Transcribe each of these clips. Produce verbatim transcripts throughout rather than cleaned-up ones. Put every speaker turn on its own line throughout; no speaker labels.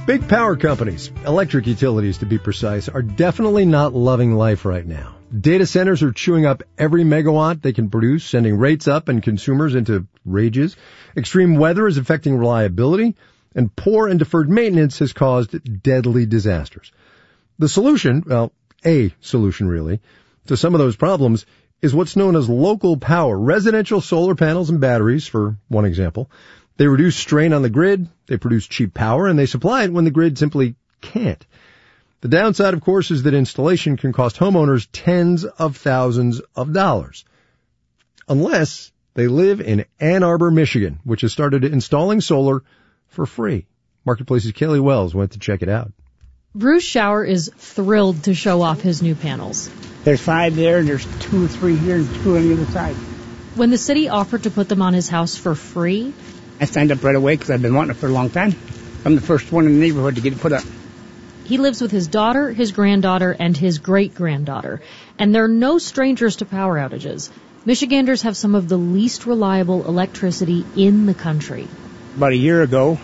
Big power companies, electric utilities to be precise, are definitely not loving life right now. Data centers are chewing up every megawatt they can produce, sending rates up and consumers into rages. Extreme weather is affecting reliability, and poor and deferred maintenance has caused deadly disasters. The solution, well, a solution really, to some of those problems is what's known as local power. Residential solar panels and batteries, for one example. They reduce strain on the grid, they produce cheap power, and they supply it when the grid simply can't. The downside, of course, is that installation can cost homeowners tens of thousands of dollars. Unless they live in Ann Arbor, Michigan, which has started installing solar for free. Marketplace's Kaylee Wells went to check it out.
Bruce Schauer is thrilled to show off his new panels.
There's five there, and there's two or three here, and two on the other side.
When the city offered to put them on his house for free,
I signed up right away because I've been wanting it for a long time. I'm the first one in the neighborhood to get it put up.
He lives with his daughter, his granddaughter, and his great-granddaughter, and they're no strangers to power outages. Michiganders have some of the least reliable electricity in the country.
About a year ago,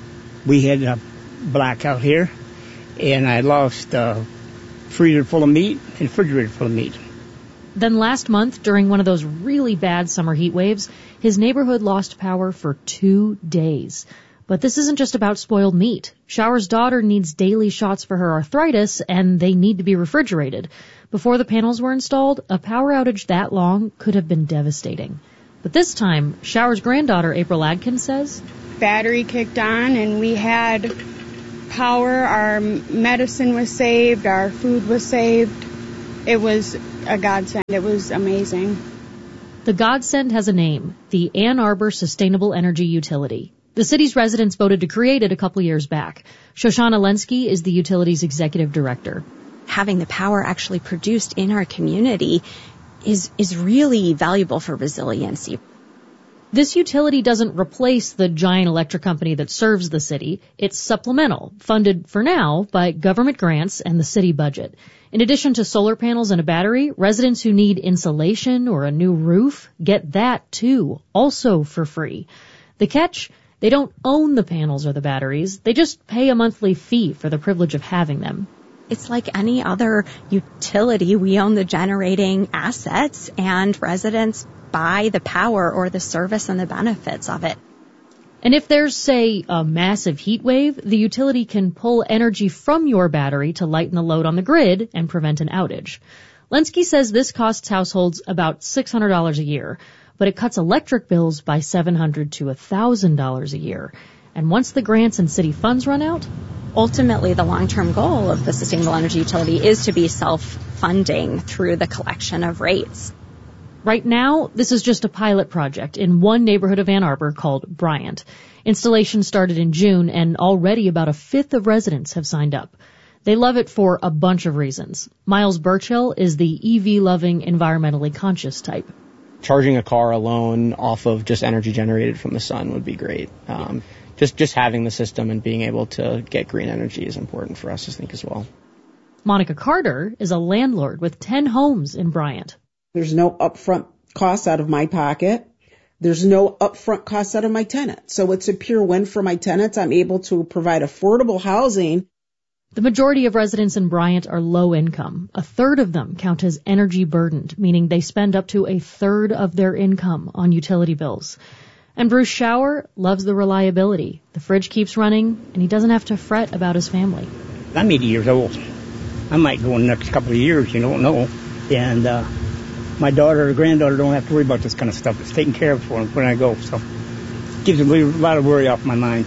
we had a blackout here, and I lost a freezer full of meat and a refrigerator full of meat.
Then last month, during one of those really bad summer heat waves, his neighborhood lost power for two days. But this isn't just about spoiled meat. Schauer's daughter needs daily shots for her arthritis, and they need to be refrigerated. Before the panels were installed, a power outage that long could have been devastating. But this time, Schauer's granddaughter, April Adkins, says,
battery kicked on, and we had power. Our medicine was saved. Our food was saved. It was a godsend. It was amazing.
The godsend has a name, the Ann Arbor Sustainable Energy Utility. The city's residents voted to create it a couple years back. Shoshana Lenski is the utility's executive director.
Having the power actually produced in our community is is really valuable for resiliency.
This utility doesn't replace the giant electric company that serves the city. It's supplemental, funded for now by government grants and the city budget. In addition to solar panels and a battery, residents who need insulation or a new roof get that too, also for free. The catch? They don't own the panels or the batteries. They just pay a monthly fee for the privilege of having them.
It's like any other utility. We own the generating assets, and residents buy the power or the service and the benefits of it.
And if there's, say, a massive heat wave, the utility can pull energy from your battery to lighten the load on the grid and prevent an outage. Lenski says this costs households about six hundred dollars a year, but it cuts electric bills by seven hundred dollars to one thousand dollars a year. And once the grants and city funds run out,
ultimately the long-term goal of the Sustainable Energy Utility is to be self-funding through the collection of rates.
Right now, this is just a pilot project in one neighborhood of Ann Arbor called Bryant. Installation started in June, and already about a fifth of residents have signed up. They love it for a bunch of reasons. Miles Burchill is the E V-loving, environmentally conscious type.
Charging a car alone off of just energy generated from the sun would be great. Um, just, just having the system and being able to get green energy is important for us, I think, as well.
Monica Carter is a landlord with ten homes in Bryant.
There's no upfront costs out of my pocket. There's no upfront costs out of my tenant. So it's a pure win for my tenants. I'm able to provide affordable housing.
The majority of residents in Bryant are low income. A third of them count as energy burdened, meaning they spend up to a third of their income on utility bills. And Bruce Schauer loves the reliability. The fridge keeps running, and he doesn't have to fret about his family.
I'm eighty years old. I might go in the next couple of years, you don't know. And, uh, my daughter or granddaughter don't have to worry about this kind of stuff. It's taken care of for them when I go. So it gives a lot of worry off my mind.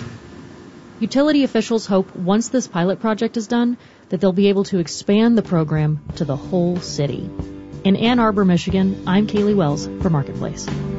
Utility officials hope once this pilot project is done that they'll be able to expand the program to the whole city. In Ann Arbor, Michigan, I'm Kaylee Wells for Marketplace.